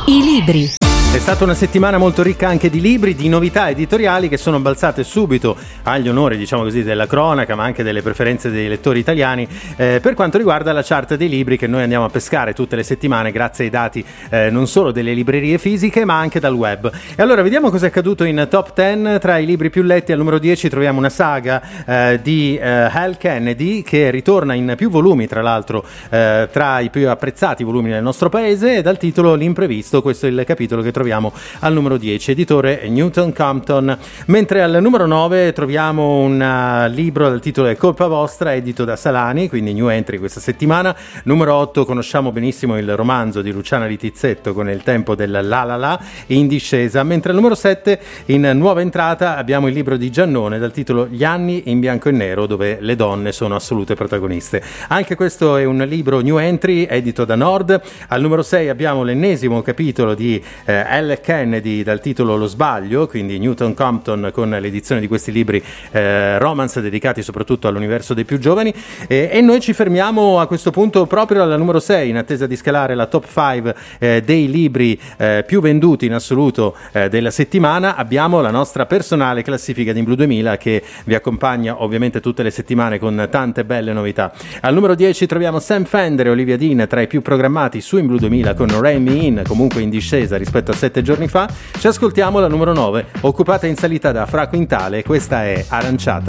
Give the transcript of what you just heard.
I libri. È stata una settimana molto ricca anche di libri, di novità editoriali che sono balzate subito agli onori, diciamo così, della cronaca, ma anche delle preferenze dei lettori italiani, per quanto riguarda la chart dei libri che noi andiamo a pescare tutte le settimane grazie ai dati non solo delle librerie fisiche ma anche dal web. E allora vediamo cosa è accaduto in top 10. Tra i libri più letti al numero 10 troviamo una saga di Hal Kennedy che ritorna in più volumi, tra l'altro tra i più apprezzati volumi nel nostro paese, dal titolo L'imprevisto. Questo è il capitolo che troviamo al numero 10, editore Newton Compton. Mentre al numero 9 troviamo un libro dal titolo È colpa vostra, edito da Salani, quindi new entry questa settimana. Numero 8 conosciamo benissimo il romanzo di Luciana Littizzetto con Il tempo del la la la, in discesa. Mentre al numero 7 in nuova entrata abbiamo il libro di Giannone dal titolo Gli anni in bianco e nero, dove le donne sono assolute protagoniste. Anche questo è un libro new entry edito da Nord. Al numero 6 abbiamo l'ennesimo capitolo di L. Kennedy dal titolo Lo sbaglio, quindi Newton Compton con l'edizione di questi libri romance dedicati soprattutto all'universo dei più giovani, e noi ci fermiamo a questo punto proprio al numero 6 in attesa di scalare la top 5 dei libri più venduti in assoluto della settimana. Abbiamo la nostra personale classifica di In Blu 2000 che vi accompagna ovviamente tutte le settimane con tante belle novità. Al numero 10 troviamo Sam Fender e Olivia Dean tra i più programmati su In Blu 2000 con Rain Me In, comunque in discesa rispetto a 7 giorni fa. Ci ascoltiamo la numero 9, occupata in salita da Fra Quintale. Questa è Aranciata.